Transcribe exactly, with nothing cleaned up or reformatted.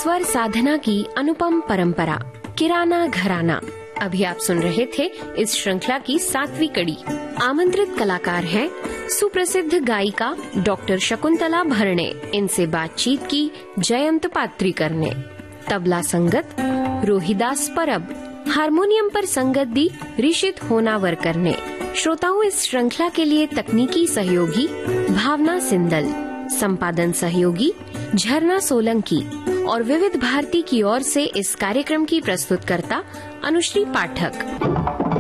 स्वर साधना की अनुपम परंपरा, किराना घराना। अभी आप सुन रहे थे इस श्रृंखला की सातवीं कड़ी। आमंत्रित कलाकार हैं सुप्रसिद्ध गायिका डॉक्टर शकुंतला भरणे। इनसे बातचीत की जयंत पात्रीकर ने। तबला संगत रोहिदास परब, हारमोनियम पर संगत दी ऋषित होनावरकर ने। श्रोताओं, इस श्रृंखला के लिए तकनीकी सहयोगी भावना सिंदल, संपादन सहयोगी झरना सोलंकी और विविध भारती की ओर से इस कार्यक्रम की प्रस्तुतकर्ता अनुश्री पाठक।